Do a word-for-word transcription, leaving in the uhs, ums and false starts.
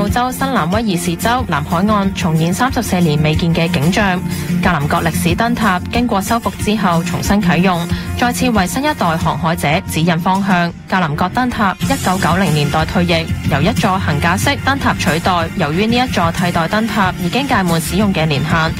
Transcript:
州新南威爾士州南海岸重現三十四年未見嘅景象。格林角歷史燈塔經過修復之後重新啟用，再次為新一代航海者指引方向。格林角燈塔一九九零年代退役，由一座桁架式燈塔取代。由於呢一座替代燈塔已經屆滿使用嘅年限，